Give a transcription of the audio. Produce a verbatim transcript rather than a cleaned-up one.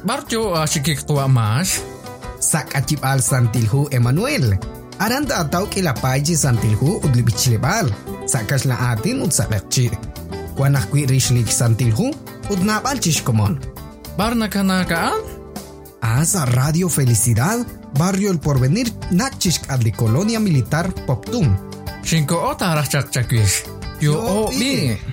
Barjo asikik tua mas. Sak acip al santilhu Emmanuel. Aranda atau kilapaji santilhu udli bichlebal. Sakas la atin ud sakakci. Wanah kui rishlik santilhu ud nabal chishkomon. Barna kanakaan? Asa Radio Felicidad, Barrio El Porvenir, Nachishk adli Colonia Militar Poptum. Shinko ota arachak chakwish. Yo o bi.